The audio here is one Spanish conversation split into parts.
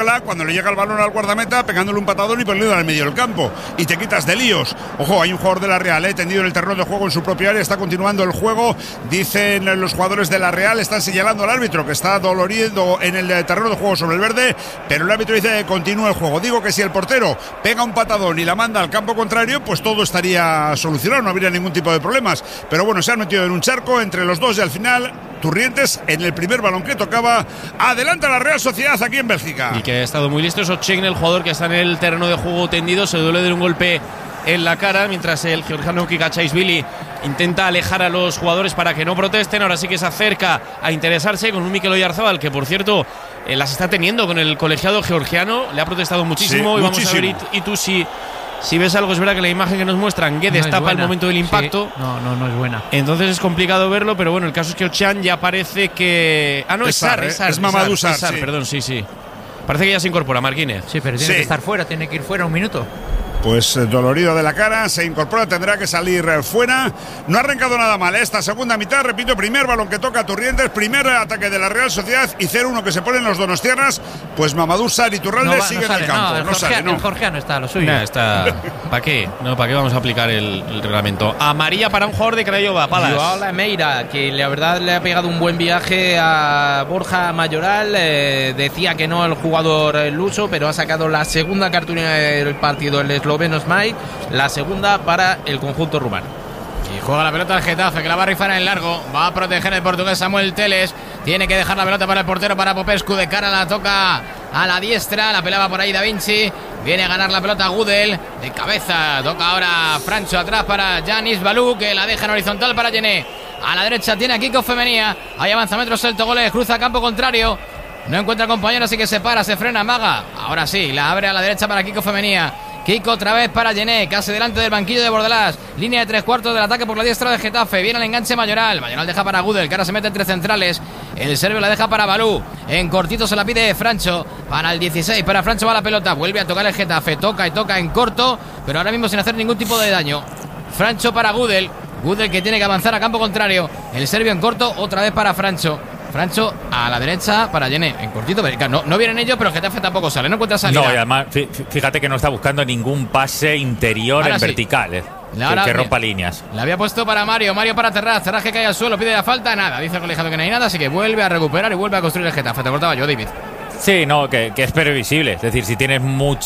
cuando le llega el balón al guardameta, pegándole un patadón y poniéndolo al medio del campo, y te quitas de líos. Ojo, hay un jugador de la Real tendido en el terreno de juego en su propia área, está continuando el juego, dicen los jugadores de la Real, están señalando al árbitro que está dolorido en el terreno de juego sobre el verde, pero el árbitro dice que continúa el juego. Digo que si el portero pega un patadón y la manda al campo contrario, pues todo estaría solucionado, no habría ningún tipo de problemas, pero bueno, se han metido en un charco entre los dos y al final Turrientes, en el primer balón que tocaba, adelanta la Real Sociedad aquí en Bélgica. Y que ha estado muy listo. Ochegn, el jugador que está en el terreno de juego tendido, se duele de un golpe en la cara, mientras el georgiano Kikachaishvili intenta alejar a los jugadores para que no protesten. Ahora sí que se acerca a interesarse con un Mikel Oyarzabal, que por cierto las está teniendo con el colegiado georgiano, le ha protestado muchísimo, sí, y vamos a ver, y tú si ves algo, es verdad que la imagen que nos muestran, Guedes no tapa el momento del impacto. Sí. No es buena. Entonces es complicado verlo, pero bueno, el caso es que Ochan ya parece que... Ah, no, es Sar, es Mamadou Sarr, sí. Perdón, sí. Parece que ya se incorpora Marquínez. Sí, pero tiene que estar fuera, tiene que ir fuera un minuto. Pues dolorido de la cara, se incorpora, tendrá que salir fuera. No ha arrancado nada mal esta segunda mitad, repito, primer balón que toca Turrientes, primer ataque de la Real Sociedad y 0-1 que se ponen los donostiarras. Pues Mamadou Sarr y Turralde siguen en el campo. El georgiano está lo suyo. ¿Para qué? ¿Para qué vamos a aplicar el reglamento? Amarilla para un jugador de Craiova, Palas. Joao Lameira, que la verdad le ha pegado un buen viaje a Borja Mayoral. Decía que no el jugador luso, pero ha sacado la segunda cartulina del partido el esloveno Smite, la segunda para el conjunto rumano. Y juega la pelota al Getafe, que la va a rifar en el largo. Va a proteger el portugués Samuel Teles. Tiene que dejar la pelota para el portero, para Popescu. De cara la toca a la diestra. La pelaba por ahí Da Vinci. Viene a ganar la pelota Gudel. De cabeza toca ahora Francho atrás para Yanis Balú, que la deja en horizontal para Gené. A la derecha tiene a Kiko Femenía. Ahí avanza metros el Togolés. Cruza campo contrario. No encuentra compañero, así que se para, se frena, Maga. Ahora sí, la abre a la derecha para Kiko Femenía. Kiko otra vez para Gené, casi delante del banquillo de Bordalás. Línea de 3/4 del ataque por la diestra de Getafe. Viene el enganche Mayoral. Mayoral deja para Gudel, que ahora se mete entre centrales. El serbio la deja para Balú. En cortito se la pide Francho. Para el 16, para Francho va la pelota. Vuelve a tocar el Getafe. Toca y toca en corto, pero ahora mismo sin hacer ningún tipo de daño. Francho para Gudel. Gudel que tiene que avanzar a campo contrario. El serbio en corto, otra vez para Francho. Francho a la derecha para Gené, en cortito. No vienen ellos, pero el Getafe tampoco sale, no encuentra salida. No, y además, fíjate que no está buscando ningún pase interior ahora en vertical, que rompa líneas. La había puesto para Mario para Terraz que cae al suelo, pide la falta, nada. Dice el colegiado que no hay nada, así que vuelve a recuperar y vuelve a construir el Getafe. Te cortaba yo, David. Sí, no, que es previsible. Es decir, si tienes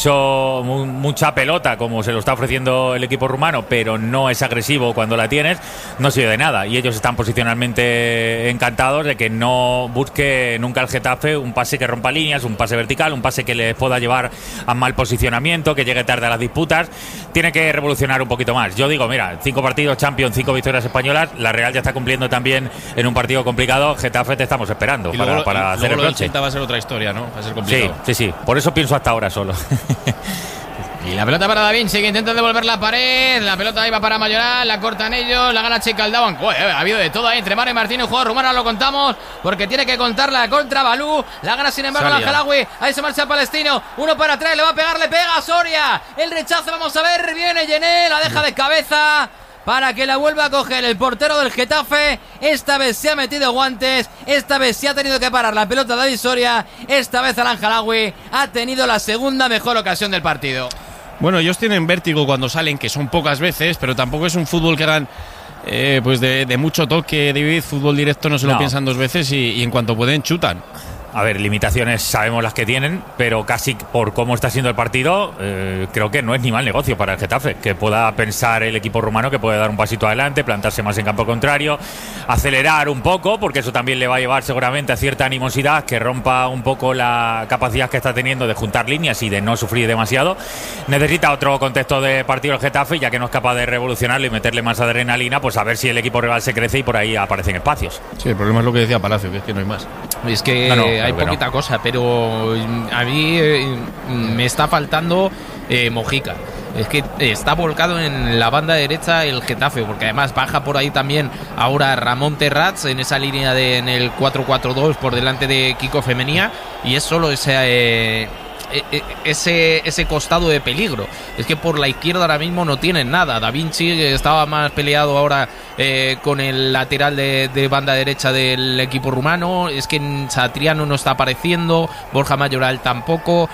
mucha pelota, como se lo está ofreciendo el equipo rumano, pero no es agresivo cuando la tienes, no sirve de nada. Y ellos están posicionalmente encantados de que no busque nunca el Getafe un pase que rompa líneas, un pase vertical, un pase que les pueda llevar a mal posicionamiento, que llegue tarde a las disputas. Tiene que revolucionar un poquito más. Yo digo, mira, 5 partidos Champions, 5 victorias españolas. La Real ya está cumpliendo también en un partido complicado. Getafe te estamos esperando para hacer el broche. Va a ser otra historia, ¿no? Va a ser complicado. Sí. Por eso pienso hasta ahora solo. Y la pelota para Da Vinci, que intenta devolver la pared. La pelota iba para Mayoral, la cortan ellos, la gana Chicaldawan. Ha habido de todo ahí entre Mario y Martínez, jugador rumano, lo contamos, porque tiene que contarla contra Balú. La gana sin embargo el Al-Halawi. Ahí se marcha el palestino. Uno para atrás, le va a pegar, le pega a Soria. El rechazo, vamos a ver, viene Gené, la deja de cabeza para que la vuelva a coger el portero del Getafe. Esta vez se ha metido guantes, esta vez se ha tenido que parar la pelota de David Soria. Esta vez Al-Halawi ha tenido la segunda mejor ocasión del partido. Bueno, ellos tienen vértigo cuando salen, que son pocas veces, pero tampoco es un fútbol que hagan pues de mucho toque. David, fútbol directo no se lo piensan dos veces y en cuanto pueden chutan. A ver, limitaciones sabemos las que tienen, pero casi por cómo está siendo el partido, creo que no es ni mal negocio para el Getafe, que pueda pensar el equipo rumano que puede dar un pasito adelante, plantarse más en campo contrario, acelerar un poco, porque eso también le va a llevar seguramente a cierta animosidad, que rompa un poco la capacidad que está teniendo de juntar líneas y de no sufrir demasiado. Necesita otro contexto de partido el Getafe, ya que no es capaz de revolucionarlo y meterle más adrenalina, pues a ver si el equipo rival se crece y por ahí aparecen espacios. Sí, el problema es lo que decía Palacio, que es que no hay más. Es que hay poquita cosa, pero a mí me está faltando Mojica. Es que está volcado en la banda derecha el Getafe, porque además baja por ahí también ahora Ramón Terraz en esa línea en el 4-4-2 por delante de Kiko Femenía, y es solo ese ese costado de peligro. Es que por la izquierda ahora mismo no tienen nada. Da Vinci estaba más peleado ahora con el lateral de banda derecha del equipo rumano. Es que Satriano no está apareciendo, Borja Mayoral tampoco.